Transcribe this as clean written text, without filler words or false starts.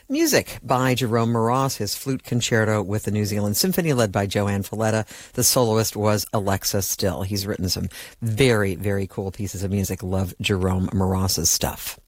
Music by Jerome Moross, his flute concerto with the New Zealand Symphony led by Joanne Falletta. The soloist was Alexa Still. He's written some very, very cool pieces of music. Love Jerome Moross's stuff.